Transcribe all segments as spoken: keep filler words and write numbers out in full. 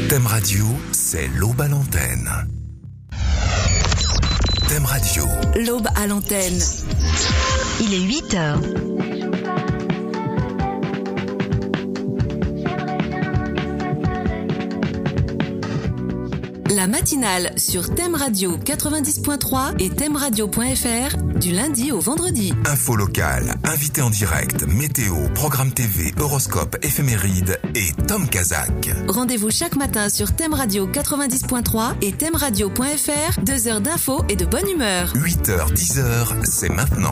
Thème Radio, c'est l'aube à l'antenne. Thème Radio. L'aube à l'antenne. Il est huit heures. La matinale sur Thème Radio quatre-vingt-dix point trois et thème radio point f r du lundi au vendredi. Info locale, invité en direct, météo, programme T V, horoscope, éphéméride et Tom Kazak. Rendez-vous chaque matin sur Thème Radio quatre-vingt-dix point trois et thème radio point f r. Deux heures d'infos et de bonne humeur. huit heures, dix heures, c'est maintenant.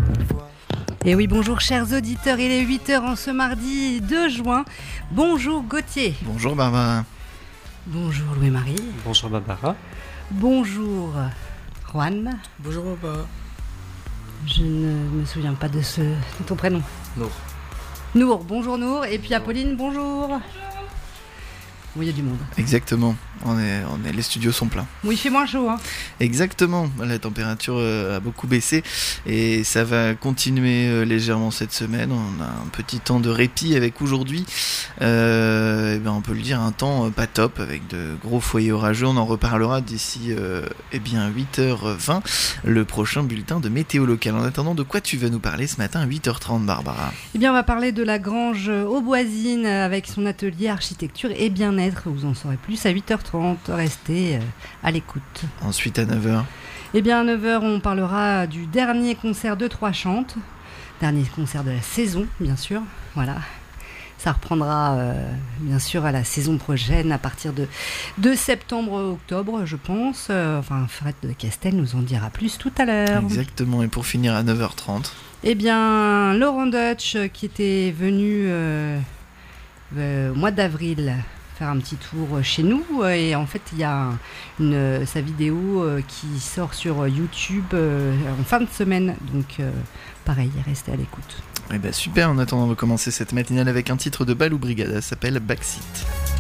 Et oui, bonjour chers auditeurs, il est huit heures en ce mardi deux juin. Bonjour Gauthier. Bonjour Barbara. Bonjour Louis-Marie. Bonjour Barbara. Bonjour Juan. Bonjour Barbara. Je ne me souviens pas de, ce, de ton prénom. Nour. Nour, bonjour Nour. Et puis Apolline, bonjour. Bonjour. Bon, il y a du monde. Exactement, on est, on est, les studios sont pleins. Bon, il fait moins chaud. Hein. Exactement, la température a beaucoup baissé et ça va continuer légèrement cette semaine. On a un petit temps de répit avec aujourd'hui, euh, et ben on peut le dire, un temps pas top avec de gros foyers orageux. On en reparlera d'ici euh, eh bien huit heures vingt, le prochain bulletin de météo locale. En attendant, de quoi tu vas nous parler ce matin à huit heures trente, Barbara? Eh bien, on va parler de la Grange Auboisine avec son atelier architecture et bien-être. Vous en saurez plus à huit heures trente, restez à l'écoute. Ensuite à neuf heures. Eh bien à neuf heures, on parlera du dernier concert de Trois Chantes, dernier concert de la saison, bien sûr. Voilà, ça reprendra euh, bien sûr à la saison prochaine, à partir de, de septembre-octobre, je pense. Euh, enfin, Fred de Castel nous en dira plus tout à l'heure. Exactement, et pour finir à neuf heures trente. Eh bien, Laurent Deutsch, qui était venu euh, euh, au mois d'avril faire un petit tour chez nous, et en fait il y a une, sa vidéo qui sort sur YouTube en fin de semaine, donc pareil, restez à l'écoute. Eh ben super, en attendant on va commencer cette matinale avec un titre de Balou Brigada, ça s'appelle Backseat.